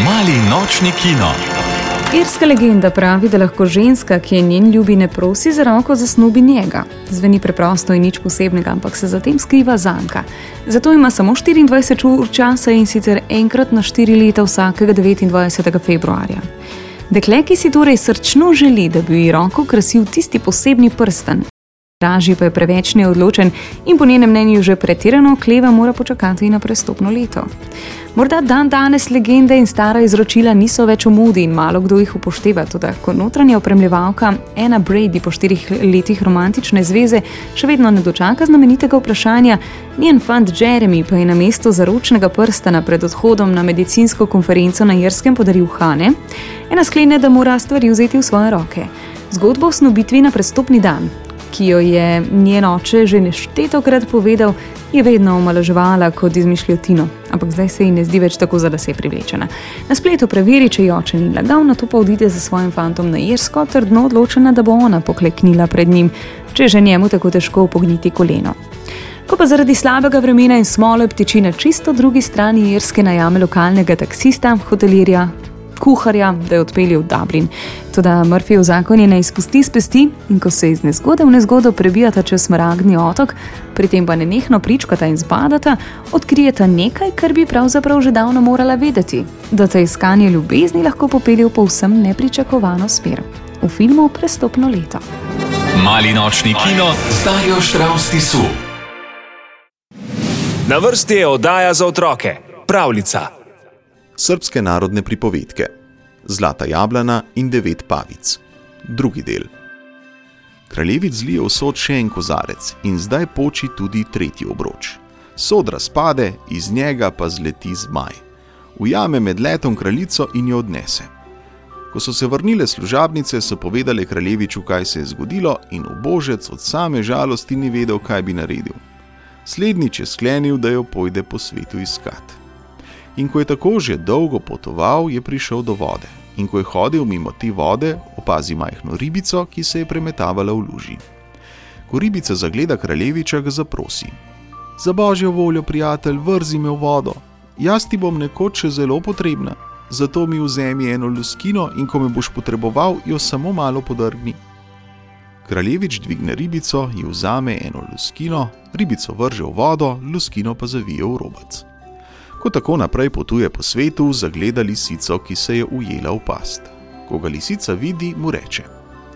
Mali nočni kino. Irska legenda pravi, da lahko ženska, ki je njen ljubi, ne prosi za roko, zasnubi njega. Zveni preprosto in nič posebnega, ampak se za tem skriva zanka. Zato ima samo 24 ur časa in sicer enkrat na 4 leta vsakega 29. februarja. Dekle, ki si torej srčno želi, da bi ji roko krasil tisti posebni prsten, dražji pa je preveč neodločen in po njenem mnenju že pretirano okleva, mora počakati na prestopno leto. Morda dan danes legende in stara izročila niso več v modi in malo kdo jih upošteva, toda ko notranja opremljevalka Anna Brady po 4 letih romantične zveze še vedno ne dočaka znamenitega vprašanja, njen fant Jeremy pa je namesto zaročnega prstana pred odhodom na medicinsko konferenco na Irskem podaril Hane, Anna sklene, da mora stvari vzeti v svoje roke. Zgodbo o snubitvi na prestopni dan, ki jo je njen oče že neštetokrat povedal, je vedno omalovaževala kot izmišljotino, ampak zdaj se ji ne zdi več tako za lase privlečena. Na spletu preveri, če ji oče ni lagal, nato pa odide za svojim fantom na Irsko, trdno odločena, da bo ona pokleknila pred njim, če že njemu tako težko upogniti koleno. Ko pa zaradi slabega vremena in smole ptiči na čisto drugi strani Irske najame lokalnega taksista, hotelirja, kuharja, da je odpelje v Dublin. Toda Murphyjev zakon je ne izpusti s pesti in ko se iz nezgode v nezgodo prebijata čez Smaragdni otok, pri tem pa nenehno pričkata in zbadata, odkrijeta nekaj, kar bi pravzaprav že davno morala vedeti, da te iskanje ljubezni lahko popelje v povsem nepričakovano smer. V filmu Prestopno leto. Mali nočni kino z Darjo Štravs Tisu. Na vrsti je oddaja za otroke, pravljica. Srbske narodne pripovedke Zlata jablana in 9 pavic. Drugi del. Kraljevic zlije v sod še en kozarec in zdaj poči tudi tretji obroč. Sod razpade, iz njega pa zleti zmaj. Ujame med letom kraljico in jo odnese. Ko so se vrnile služabnice, so povedale kraljeviču, kaj se je zgodilo, in ubožec od same žalosti ni vedel, kaj bi naredil. Slednjič je sklenil, da jo pojde po svetu iskat. In ko je tako že dolgo potoval, je prišel do vode. In ko je hodil mimo te vode, opazi majhno ribico, ki se je premetavala v luži. Ko ribica zagleda kraljeviča, ga zaprosi. Za božjo voljo, prijatelj, vrzi me v vodo. Jaz ti bom nekoč še zelo potrebna, zato mi vzemi eno luskino in ko me boš potreboval, jo samo malo podrgni. Kraljevič dvigne ribico, ji vzame eno luskino, ribico vrže v vodo, luskino pa zavije v robec. Ko tako naprej potuje po svetu, zagleda lisico, ki se je ujela v past. Ko ga lisica vidi, mu reče: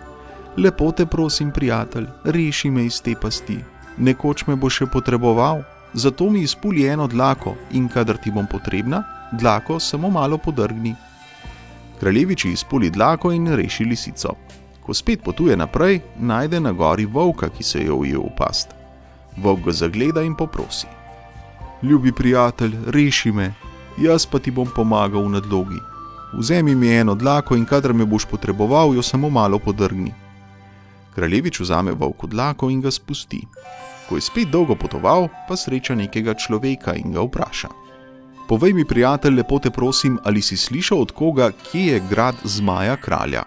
Lepo te prosim, prijatelj, reši me iz te pasti. Nekoč me bo še potreboval, zato mi izpulji eno dlako in kadar ti bom potrebna, dlako samo malo podrgni. Kraljevič izpuli dlako in reši lisico. Ko spet potuje naprej, najde na gori volka, ki se je ujel v past. Volk ga zagleda in poprosi: Ljubi prijatelj, reši me, jaz pa ti bom pomagal v nadlogi. Vzemi mi eno dlako in kadar me boš potreboval, jo samo malo podrgni. Kraljevič vzame volku dlako in ga spusti. Ko je spet dolgo potoval, pa sreča nekega človeka in ga vpraša: Povej mi, prijatelj, lepo te prosim, ali si slišal od koga, kje je grad Zmaja kralja?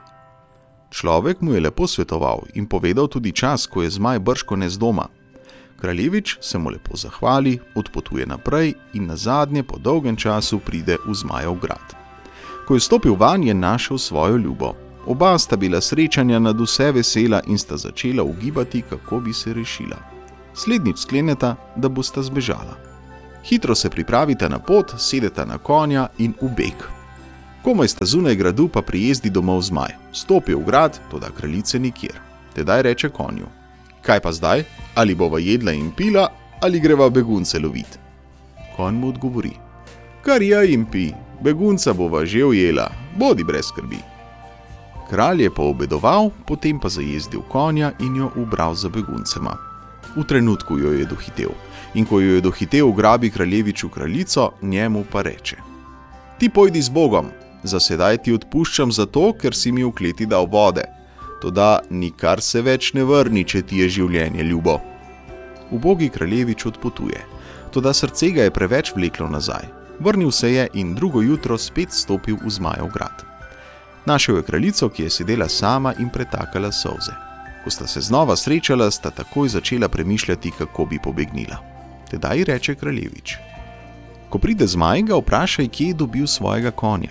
Človek mu je lepo svetoval in povedal tudi čas, ko je Zmaj bržkone z doma. Kraljevič se mu lepo zahvali, odpotuje naprej in nazadnje po dolgem času pride v Zmajev grad. Ko je stopil van, je našel svojo ljubo. Oba sta bila srečanja nad vse vesela in sta začela ugibati, kako bi se rešila. Slednjič skleneta, da bosta zbežala. Hitro se pripravita na pot, sedeta na konja in v beg. Komaj sta zunaj gradu, pa prijezdi domov Zmaj. Stopi v grad, toda kraljice nikjer. Tedaj reče konju: Kaj pa zdaj? Ali bova jedla in pila, ali greva begunce lovit? Konj mu odgovori: Kar jej in pi, begunca bova že ujela, bodi brez skrbi. Kralj je poobedoval, potem pa zajezdil konja in jo ubral za beguncema. V trenutku jo je dohitel. In ko jo je dohitel, ugrabi kraljeviču kraljico, njemu pa reče: Ti pojdi z Bogom, za sedaj ti odpuščam zato, ker si mi v kleti dal vode. Toda nikar se več ne vrni, če ti je življenje ljubo. Ubogi kraljevič odpotuje, toda srce ga je preveč vleklo nazaj. Vrnil se je in drugo jutro spet stopil v Zmajev grad. Našel je kraljico, ki je sedela sama in pretakala solze. Ko sta se znova srečala, sta takoj začela premišljati, kako bi pobegnila. Tedaj reče kraljevič: Ko pride Zmaj, ga vprašaj, kje je dobil svojega konja.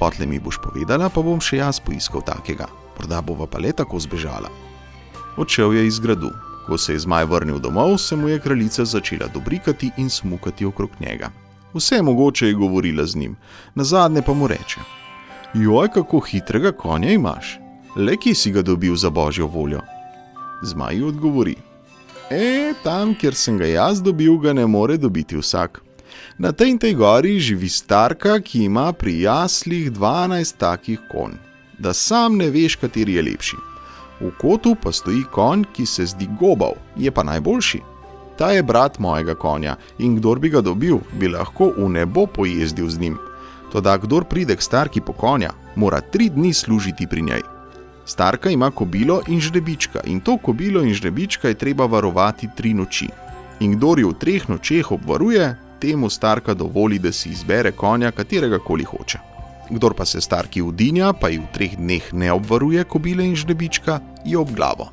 Potle mi boš povedala, pa bom še jaz poiskal takega. Morda bova pa le tako zbežala. Odšel je iz gradu. Ko se je zmaj vrnil domov, se mu je kraljica začela dobrikati in smukati okrog njega. Vse mogoče je govorila z njim, nazadnje pa mu reče: Joj, kako hitrega konja imaš, le kje si ga dobil za božjo voljo? Zmaj ji odgovori: tam, kjer sem ga jaz dobil, ga ne more dobiti vsak. Na tej in tej gori živi starka, ki ima pri jaslih 12 takih konj, da sam ne veš, kateri je lepši. V kotu pa stoji konj, ki se zdi gobav, je pa najboljši. Ta je brat mojega konja in kdor bi ga dobil, bi lahko v nebo pojezdil z njim. Toda kdor pride k starki po konja, mora 3 dni služiti pri njej. Starka ima kobilo in žrebička in to kobilo in žrebička je treba varovati 3 noči. In kdor jo v 3 nočeh obvaruje, temu starka dovoli, da si izbere konja, katerega koli hoče. Kdor pa se starki udinja, pa ji v 3 dneh ne obvaruje kobile in žrebička, je ob glavo.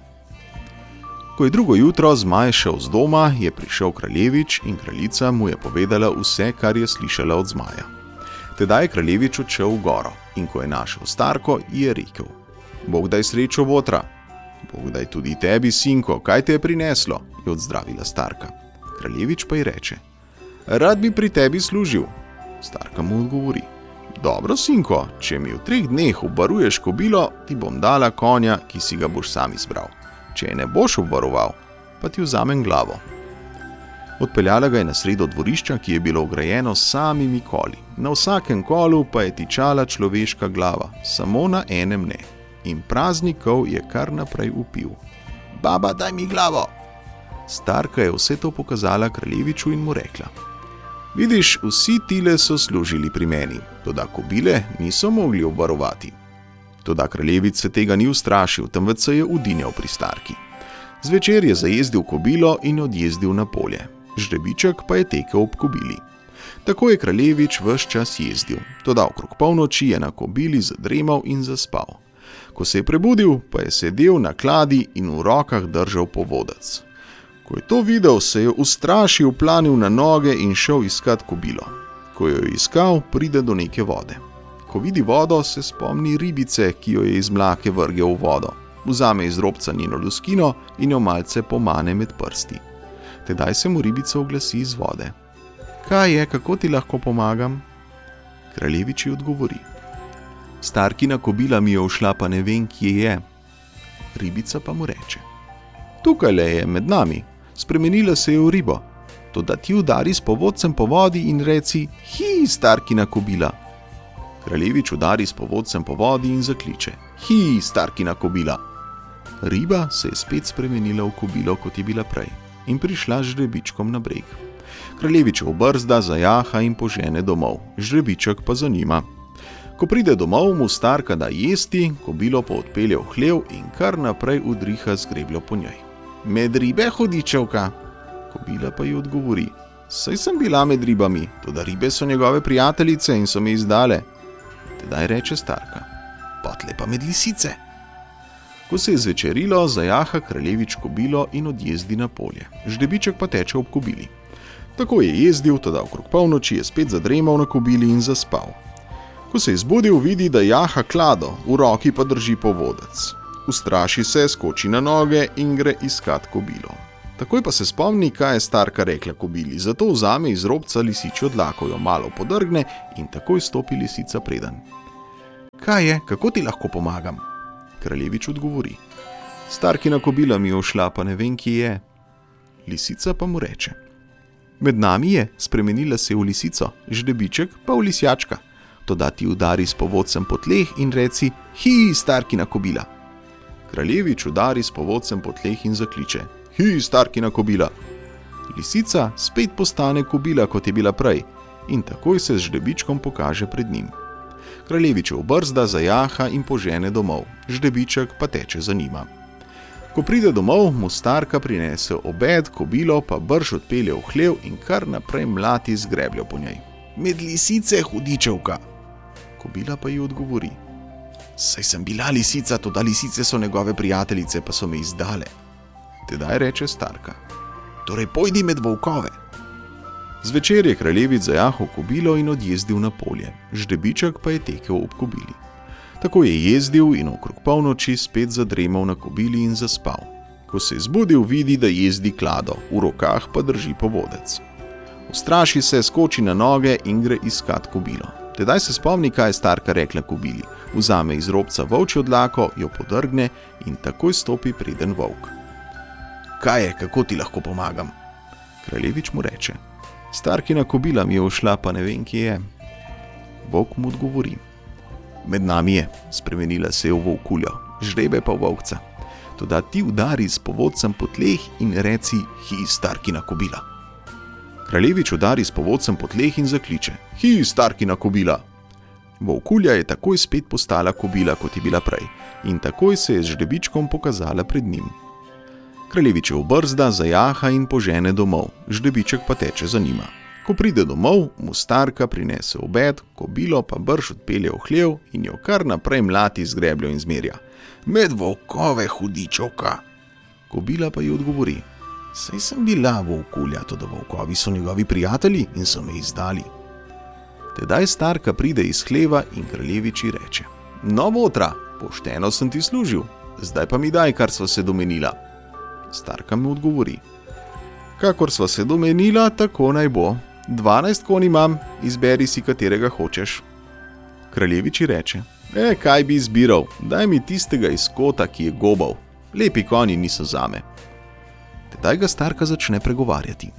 Ko je drugo jutro zmaj šel z doma, je prišel kraljevič in kraljica mu je povedala vse, kar je slišala od zmaja. Tedaj je kraljevič odšel v goro in ko je našel starko, je rekel: Bog daj srečo, botra. Bog daj tudi tebi, sinko, kaj te je prineslo, je odzdravila starka. Kraljevič pa ji reče: Rad bi pri tebi služil. Starka mu odgovori: Dobro, sinko, če mi v 3 dneh obvaruješ kobilo, ti bom dala konja, ki si ga boš sam izbral. Če je ne boš obvaroval, pa ti vzamem glavo. Odpeljala ga je na sredo dvorišča, ki je bilo ograjeno s samimi koli. Na vsakem kolu pa je tičala človeška glava, samo na enem ne. In praznikov je kar naprej vpil: Baba, daj mi glavo! Starka je vse to pokazala kraljeviču in mu rekla: Vidiš, vsi tile so služili pri meni, toda kobile niso mogli obvarovati. Toda kraljevič se tega ni ustrašil, temveč se je udinjal pri starki. Zvečer je zajezdil kobilo in odjezdil na polje. Žrebiček pa je tekel ob kobili. Tako je kraljevič ves čas jezdil, toda okrog polnoči je na kobili zadremal in zaspal. Ko se je prebudil, pa je sedel na kladi in v rokah držal povodec. Ko je to videl, se je ustrašil, planil na noge in šel iskat kobilo. Ko jo je iskal, pride do neke vode. Ko vidi vodo, se spomni ribice, ki jo je iz mlake vrgel v vodo. Vzame iz robca njeno luskino in jo malce pomane med prsti. Tedaj se mu ribica oglasi iz vode: Kaj je, kako ti lahko pomagam? Kraljevič ji odgovori: Starkina kobila mi je ušla, pa ne vem, kje je. Ribica pa mu reče: Tukaj le je, med nami, spremenila se je v ribo. Toda ti udari s povodcem po vodi in reci: Hi, starkina kobila. Kraljevič udari s povodcem po vodi in zakliče: Hi, starkina kobila. Riba se je spet spremenila v kobilo, kot je bila prej, in prišla z žrebičkom na breg. Kraljevič obrzda, zajaha in požene domov, žrebiček pa za njima. Ko pride domov, mu starka da jesti, kobilo pa odpelje v hlev in kar naprej udriha z grebljo po njej. Med ribe, hudičevka? Kobila pa ji odgovori: Saj sem bila med ribami, toda ribe so njegove prijateljice in so me izdale. Tedaj reče starka: Potle pa med lisice. Ko se je zvečerilo, zajaha kraljevič kobilo in odjezdi na polje. Žrebiček pa teče ob kobili. Tako je jezdil, toda okrog polnoči je spet zadremal na kobili in zaspal. Ko se je zbudil, vidi, da jaha klado, v roki pa drži povodec. Ustraši se, skoči na noge in gre iskat kobilo. Takoj pa se spomni, kaj je starka rekla kobili, zato vzame iz robca lisičjo dlako, jo malo podrgne in takoj stopi lisica predan. Kaj je, kako ti lahko pomagam? Kraljevič odgovori: Starkina kobila mi je ušla, pa ne vem, kje je. Lisica pa mu reče: Med nami je, spremenila se v lisico, žrebiček pa v lisjačka. Toda ti udari s povodcem po tleh in reci: Hi, starkina kobila. Kraljevič udari s povodcem po tleh in zakliče: Hi, starkina kobila. Lisica spet postane kobila, kot je bila prej, in takoj se z žrebičkom pokaže pred njim. Kraljevič obrzda, zajaha in požene domov, žrebiček pa teče za njima. Ko pride domov, mu starka prinese obed, kobilo pa brž odpelje v hlev in kar naprej mlati z grebljo po njej. Med lisice, hudičevka. Kobila pa ji odgovori: Saj sem bila lisica, toda lisice so njegove prijateljice, pa so me izdale. Tedaj reče starka: Torej pojdi med volkove. Zvečer je kraljevic zajahal kobilo in odjezdil na polje, žrebiček pa je tekel ob kobili. Tako je jezdil in okrog polnoči spet zadremal na kobili in zaspal. Ko se je zbudil, vidi, da jezdi klado, v rokah pa drži povodec. Ustraši se, skoči na noge in gre iskat kobilo. Tedaj se spomni, kaj je starka rekla kobili. Vzame iz robca volčjo dlako, jo podrgne in takoj stopi preden volk. Kaj je, kako ti lahko pomagam? Kraljevič mu reče. Starkina kobila mi je ušla, pa ne vem, kje je. Volk mu odgovori. Med nami je, spremenila se je v volkuljo, žrebe pa v volkca. Toda ti udari s povodcem po tleh in reci, hi, starkina kobila. Kraljevič udari s povodcem po tleh in zakliče, hi, starkina kobila. Volkulja je takoj spet postala kobila, kot je bila prej, in takoj se je z žrebičkom pokazala pred njim. Kraljevič je obrzda, zajaha in požene domov, žrebiček pa teče za njima. Ko pride domov, mu starka prinese obed, kobilo pa brž odpelje v hlev in jo kar naprej mlati z grebljo in zmerja. Med volkove, hudičovka! Kobila pa ji odgovori. Saj sem bila volkulja, toda volkovi so njegovi prijatelji in so me izdali. Tedaj starka pride iz hleva in kraljeviči reče. No, botra, pošteno sem ti služil, zdaj pa mi daj, kar sva se domenila. Starka mu odgovori. Kakor sva se domenila, tako naj bo. 12 konj imam, izberi si, katerega hočeš. Kraljeviči reče. Kaj bi izbiral, daj mi tistega iz kota, ki je gobal. Lepi konji niso zame. Tedaj ga starka začne pregovarjati.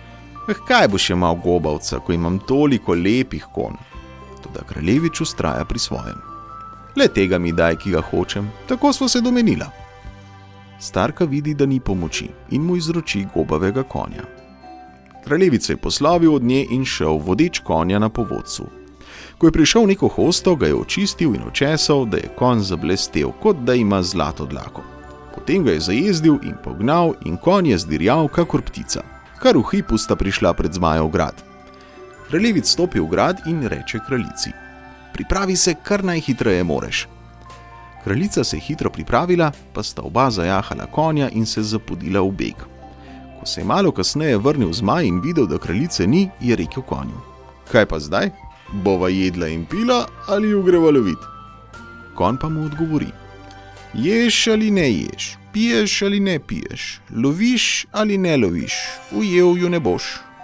Kaj boš imel gobavca, ko imam toliko lepih konj? Toda kraljevič vztraja pri svojem. Le tega mi daj, ki ga hočem, tako sva se domenila. Starka vidi, da ni pomoči in mu izroči gobavega konja. Kraljevič se je poslovil od nje in šel vodeč konja na povodcu. Ko je prišel neko hosto, ga je očistil in očesal, da je konj zablestel, kot da ima zlato dlako. Potem ga je zajezdil in pognal in konj je zdirjal kakor ptica. Kar v hipu sta prišla pred Zmajev grad. Kraljevič stopi v grad in reče kraljici. Pripravi se, kar najhitreje moreš. Kraljica se je hitro pripravila, pa sta oba zajahala konja in se zapodila v beg. Ko se je malo kasneje vrnil Zmaj in videl, da kraljice ni, je rekel konju. Kaj pa zdaj? Bova jedla in pila ali ju greva lovit? Konj pa mu odgovori. Ješ ali ne ješ, piješ ali ne piješ, loviš ali ne loviš, ujel ju ne boš.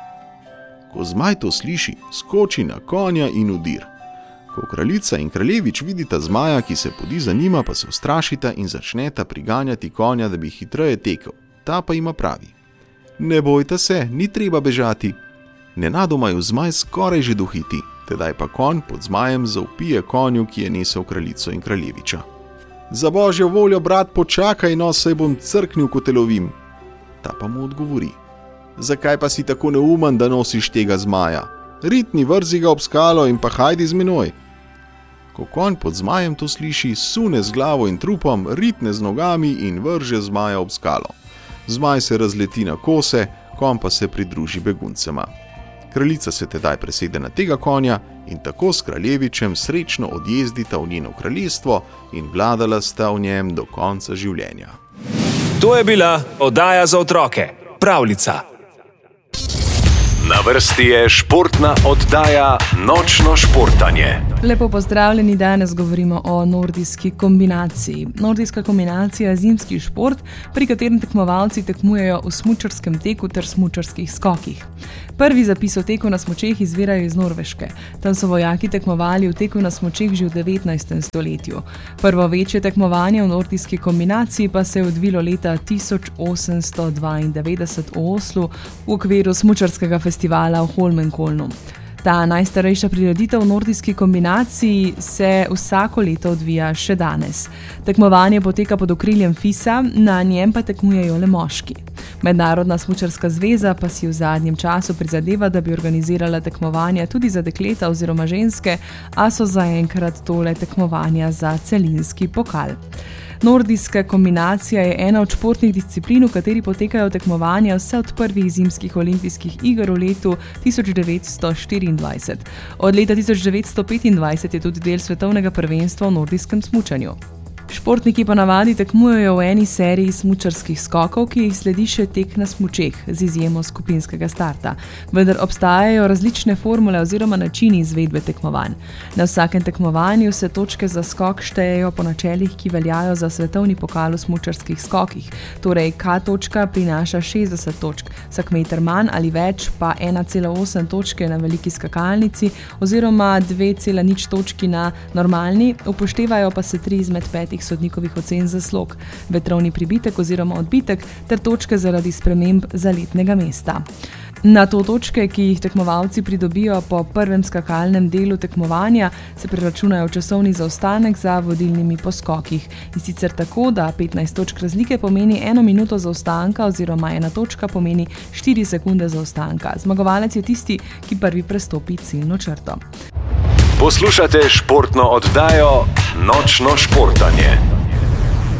Ko Zmaj to sliši, skoči na konja in udir. Ko kraljica in kraljevič vidita Zmaja, ki se podi za njima, pa se ustrašita in začneta priganjati konja, da bi hitreje tekel. Ta pa ima pravi. Ne bojta se, ni treba bežati. Nenadoma ju Zmaj skoraj že dohiti, tedaj pa konj pod Zmajem zavpije konju, ki je nesel kraljico in kraljeviča. Za božjo voljo, brat, počakaj, no, saj bom crknil, ko te lovim. Ta pa mu odgovori. Zakaj pa si tako neumen, da nosiš tega Zmaja? Ritni, vrzi ga ob skalo in pa hajdi z menoj. Ko konj pod Zmajem to sliši, sune z glavo in trupom, ritne z nogami in vrže Zmaja ob skalo. Zmaj se razleti na kose, konj pa se pridruži beguncema. Kraljica se tedaj presede na tega konja in tako s kraljevičem srečno odjezdita v njeno kraljestvo in vladala sta v njem do konca življenja. To je bila oddaja za otroke, Pravljica. Na vrsti je športna oddaja Nočno športanje. Lepo pozdravljeni, danes govorimo o nordijski kombinaciji. Nordijska kombinacija je zimski šport, pri katerem tekmovalci tekmujejo v smučarskem teku ter smučarskih skokih. Prvi zapis o teku na smučeh izvirajo iz Norveške. Tam so vojaki tekmovali v teku na smučeh že v 19. stoletju. Prvo večje tekmovanje v nordijski kombinaciji pa se je odvilo leta 1892 v Oslu v okviru smučarskega festivala v Holmenkolnu. Ta najstarejša prireditev v nordijski kombinaciji se vsako leto odvija še danes. Tekmovanje poteka pod okriljem FIS-a, na njem pa tekmujejo le moški. Mednarodna smučarska zveza pa si v zadnjem času prizadeva, da bi organizirala tekmovanja tudi za dekleta oziroma ženske, a so zaenkrat tole tekmovanja za celinski pokal. Nordijska kombinacija je ena od športnih disciplin, v kateri potekajo tekmovanja vse od prvih zimskih olimpijskih iger v letu 1924. Od leta 1925 je tudi del svetovnega prvenstva v nordijskem smučanju. Športniki ponavadi tekmujejo v eni seriji smučarskih skokov, ki jih sledi še tek na smučeh, z izjemo skupinskega starta. Vendar obstajajo različne formule oziroma načini izvedbe tekmovanj. Na vsakem tekmovanju se točke za skok štejejo po načelih, ki veljajo za svetovni pokal v smučarskih skokih. Torej, K točka prinaša 60 točk, vsak meter manj ali več pa 1,8 točke na veliki skakalnici oziroma 2,0 točki na normalni, upoštevajo pa se 3 izmed 5 sodnikovih ocen za slog, vetrovni pribitek oziroma odbitek ter točke zaradi sprememb zaletnega mesta. Na to točke, ki jih tekmovalci pridobijo po prvem skakalnem delu tekmovanja, se preračunajo časovni zaostanek za vodilnimi po skokih. In sicer tako, da 15 točk razlike pomeni 1 minuto zaostanka oziroma 1 točka pomeni 4 sekunde zaostanka. Zmagovalec je tisti, ki prvi prestopi ciljno črto. Poslušate športno oddajo Nočno športanje.